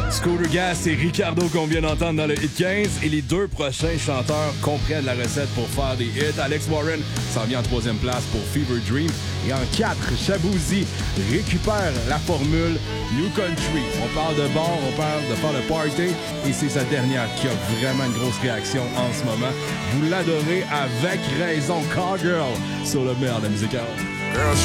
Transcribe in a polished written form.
Scooter Gas et Ricardo qu'on vient d'entendre dans le Hit 15 et les deux prochains chanteurs comprennent la recette pour faire des hits. Alex Warren s'en vient en 3e place pour Fever Dream et en 4, Shaboozey récupère la formule New Country. On parle de bar, on parle de faire le party et c'est sa dernière qui a vraiment une grosse réaction en ce moment. Vous l'adorez avec raison, Cowgirl sur le meilleur de la musique. Girl,